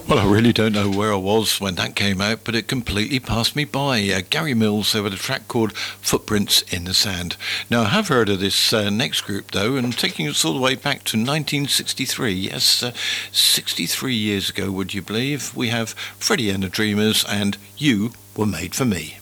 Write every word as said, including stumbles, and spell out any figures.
Well, I really don't know where I was when that came out, but it completely passed me by. Uh, Gary Mills, there with a track called Footprints in the Sand. Now, I have heard of this uh, next group, though, and taking us all the way back to nineteen sixty-three. Yes, uh, sixty-three years ago, would you believe? We have Freddie and the Dreamers and You Were Made for Me.